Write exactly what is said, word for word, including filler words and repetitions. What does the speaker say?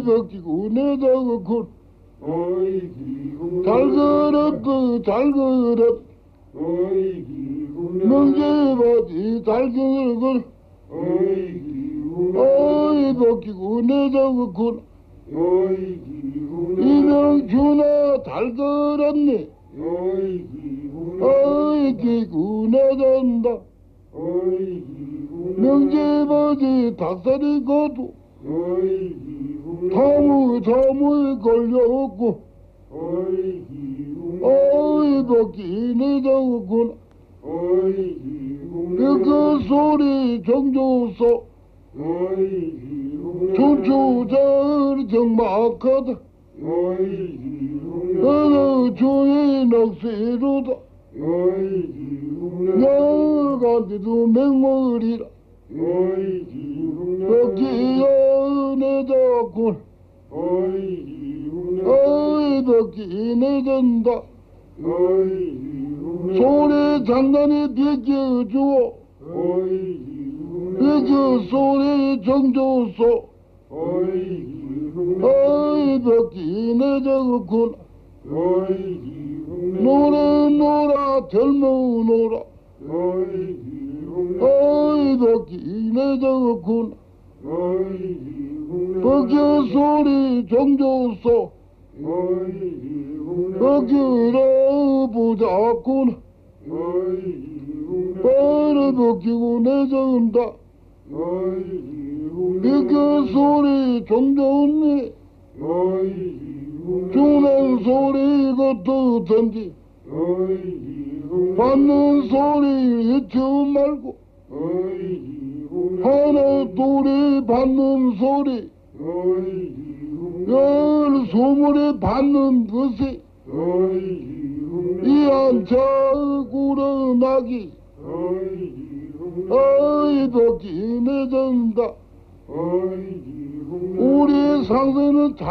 어이 벗기고 내다가 군 잘 걸었고 잘 걸었 명제바지 잘 걸었고 어이 벗기고 내다가 군 이명준아 잘 걸었네 어이 끼고 내단다 명제바지 닭살이 거두 타무 타무에 걸려있고 어이 벗기 내다구나 그 소리 정조소 춘추자을 정막하다 어느 주의 넋이로다 나간데도 맹물이라 벗기야 내다군 어이 벗기 내던다 소리 장난이 비켜주어 비켜 소리 정조소 어이 벗기 내다군 노래 노라 젊어 노라 어이 벗기 내다군 벗겨 소리 정조소 벗기라 보자꾸나 빨리 벗기고 내전다 벗겨 소리 정조네 주는 소리 같던지 받는 소리 잊지 말고 하나 둘이 받는 소리 열 소문에 받는 것이 이한차 구러나기 어이 벗기 내전다 우리 상세는